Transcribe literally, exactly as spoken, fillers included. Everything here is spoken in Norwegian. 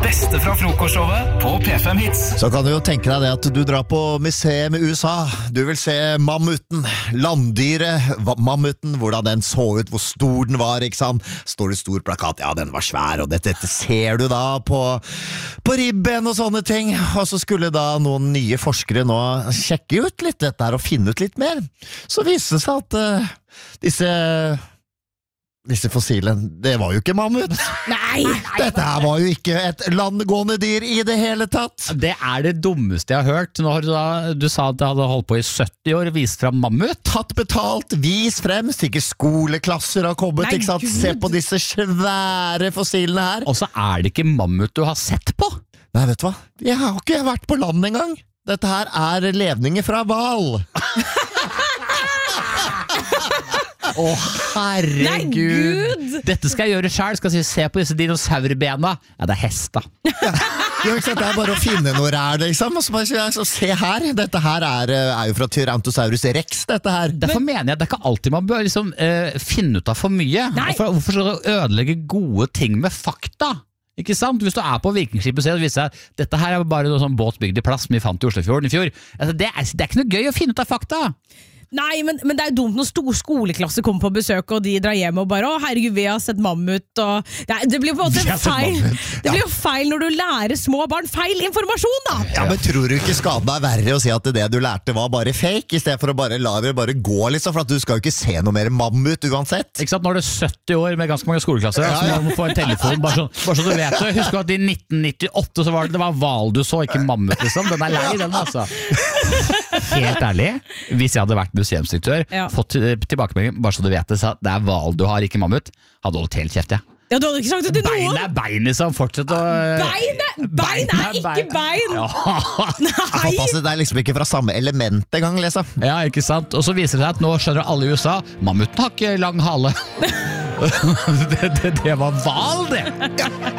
beste fra frokostshowet på P fem Hits. Så kan du jo tenke deg det at du drar på museum i U S A. Du vil se mammuten, landdyret, va- mammuten, hvordan den så ut, hvor stor den var, ikke sant? Står det stor plakat, ja, den var svær, og dette, dette ser du da på, på ribben og sånne ting. Og så skulle da noen nye forskere nå sjekke ut litt dette her og finne ut litt mer. Så viste det seg at uh, disse... Disse fossilene, det var jo ikke mammut. Nei! Dette her var jo ikke et landgående dyr i det hele tatt. Det er det dummeste jeg har hørt. Nå har du, da, du sa at det hadde holdt på i sytti år og vist fra mammut. Tatt betalt, vis frem, sikkert skoleklasser har kommet, Nei, ikke sant? Gud. Se på disse svære fossilene her. Og så er det ikke mammut du har sett på. Nei, vet du hva? Jeg har ikke vært på land engang. Dette her er levninger fra hval. Å, herregud. Nei, Gud. Dette skal jeg gjøre selv. Skal jeg si, se på disse dinosaurbena. Ja, det er hest da. Jo, ikke sant? Det er bare å finne noe rær, liksom. Og så bare, så, så, se her, dette her er, er jo fra Tyrannosaurus rex, dette her. Derfor mener jeg det er ikke alltid man bør liksom, eh, finne ut av for mye. Nei. Hvorfor, hvorfor skal du ødelegge gode ting med fakta? Ikke sant? Hvis du er på Vikingskipet og ser, og viser at dette her er bare noe sånn båt bygd i plass som vi fant i Oslofjorden i fjor. Altså, det, er, det er ikke noe gøy å finne ut av fakta. Nei, men, men det er jo dumt når stor skoleklasse kommer på besøk og de drar hjem og bare å herregud, vi har sett mammut og det, er, det blir jo på en Vi har måte sett feil. mammut. Det blir jo feil når du lærer små barn feil informasjon da. Ja, men tror du ikke skaden er verre å si at det du lærte var bare fake, i stedet for å bare la det bare gå, liksom, for at du skal jo ikke se noe mer mammut uansett. Ikke sant? Nå er det sytti år med ganske mange skoleklasser, Ja, så ja. man må få en telefon, bare så, bare så du vet det. Husk at i nitten nittiåtte så var det, det var hval du så, ikke mammut, liksom. Den er lei, den, altså. Helt ærlig, hvis jeg hadde vært museumsdirektør, Ja. fått eh, tilbakemelding, bare så du vet det, så det er hval du har, ikke mammut, hadde holdt helt kjeft, jeg. Ja, du hadde ikke sagt det til Bein noen. er bein, liksom. Fortsett å... Bein er, bein er ikke bein. Ja. Nei. Fantastisk, det er liksom ikke fra samme element engang, liksom. Ja, ikke sant? Og så viser det seg at nå skjønner alle i U S A, mammuten har ikke lang hale. det, det, det var hval, det.